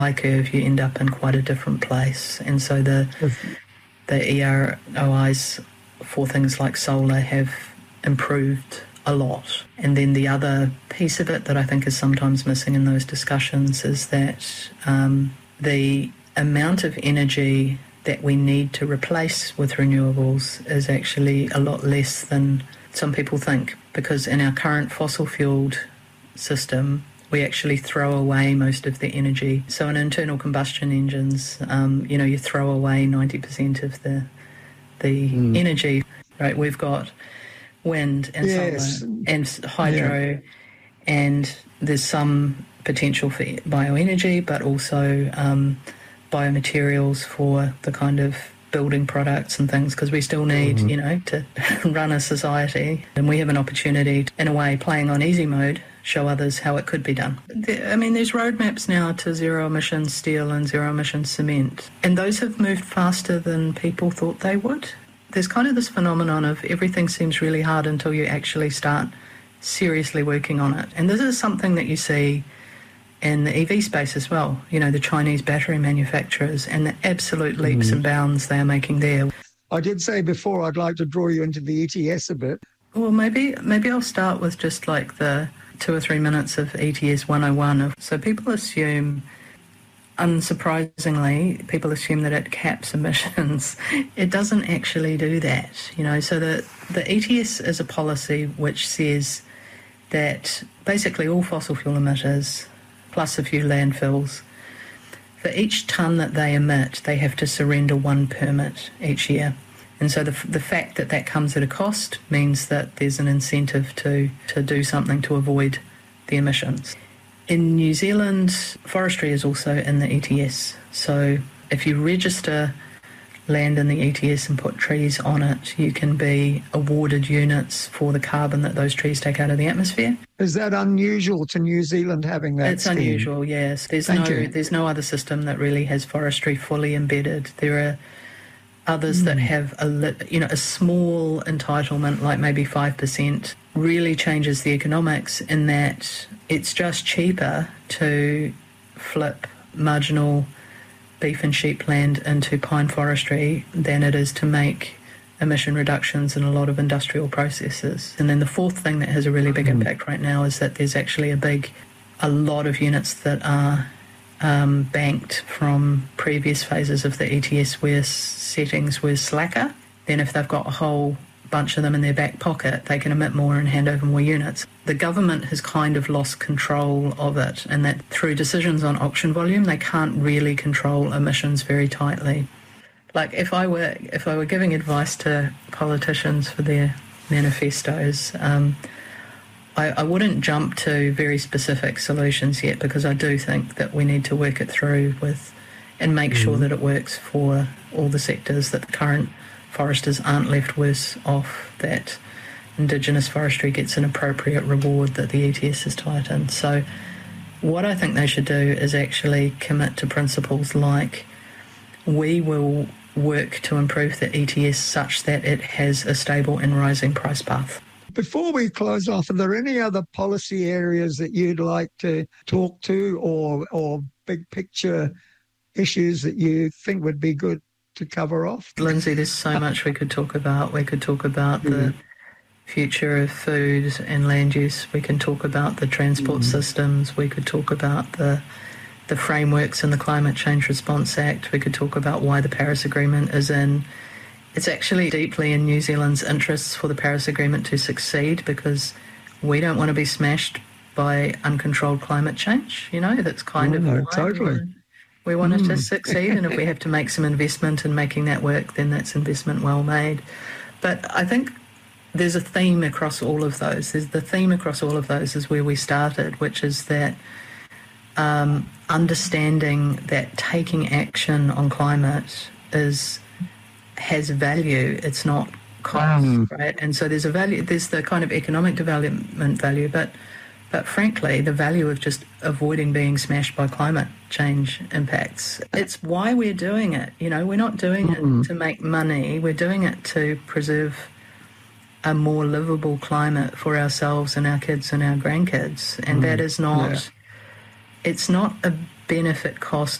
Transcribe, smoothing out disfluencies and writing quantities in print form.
curve, you end up in quite a different place. And so the EROIs for things like solar have improved a lot. And then the other piece of it that I think is sometimes missing in those discussions is that the amount of energy that we need to replace with renewables is actually a lot less than some people think, because in our current fossil-fueled system, we actually throw away most of the energy. So in internal combustion engines, you throw away 90% of the energy, right? We've got wind and solar and hydro, and there's some potential for bioenergy, but also biomaterials for the kind of building products and things, because we still need, to run a society. And we have an opportunity, in a way, playing on easy mode, show others how it could be done. There's roadmaps now to zero-emission steel and zero-emission cement, and those have moved faster than people thought they would. There's kind of this phenomenon of everything seems really hard until you actually start seriously working on it. And this is something that you see in the EV space as well, the Chinese battery manufacturers and the absolute leaps and bounds they are making there. I did say before I'd like to draw you into the ETS a bit. Well, maybe I'll start with just like the 2 or 3 minutes of ETS 101. So people assume, unsurprisingly, that it caps emissions. It doesn't actually do that, So the ETS is a policy which says that basically all fossil fuel emitters, plus a few landfills, for each tonne that they emit, they have to surrender 1 permit each year. And so the fact that that comes at a cost means that there's an incentive to do something to avoid the emissions. In New Zealand, forestry is also in the ETS. So if you register land in the ETS and put trees on it, you can be awarded units for the carbon that those trees take out of the atmosphere. Is that unusual to New Zealand having that It's scheme? Unusual, yes. There's no other system that really has forestry fully embedded. There are others that have a small entitlement, like maybe 5%, really changes the economics in that it's just cheaper to flip marginal beef and sheep land into pine forestry than it is to make emission reductions in a lot of industrial processes. And then the fourth thing that has a really big impact right now is that there's actually a lot of units that are banked from previous phases of the ETS where settings were slacker. Then if they've got a whole bunch of them in their back pocket, they can emit more and hand over more units. The government has kind of lost control of it, and that through decisions on auction volume, they can't really control emissions very tightly. Like if I were giving advice to politicians for their manifestos, I wouldn't jump to very specific solutions yet, because I do think that we need to work it through and make sure that it works for all the sectors, that the current foresters aren't left worse off, that Indigenous forestry gets an appropriate reward, that the ETS is tightened. So what I think they should do is actually commit to principles like, we will work to improve the ETS such that it has a stable and rising price path. Before we close off, are there any other policy areas that you'd like to talk to, or big picture issues that you think would be good to cover off? Lindsay, there's so much we could talk about. We could talk about the future of food and land use. We can talk about the transport systems. We could talk about the frameworks in the Climate Change Response Act. We could talk about why the Paris Agreement is in. It's actually deeply in New Zealand's interests for the Paris Agreement to succeed, because we don't want to be smashed by uncontrolled climate change. That's kind of why totally. We want it to succeed, and if we have to make some investment in making that work, then that's investment well made. But I think there's a theme across all of those. The theme across all of those is where we started, which is that understanding that taking action on climate has value. It's not cost, right? And so there's a value. There's the kind of economic development value, but frankly, the value of just avoiding being smashed by climate change impacts. It's why we're doing it. We're not doing it to make money. We're doing it to preserve a more livable climate for ourselves and our kids and our grandkids. And that is not, it's not a benefit cost